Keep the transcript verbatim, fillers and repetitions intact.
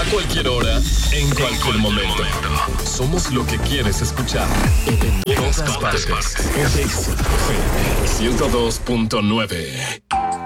cualquier hora, en cualquier momento. Somos lo que quieres escuchar. En todas partes. ciento dos punto nueve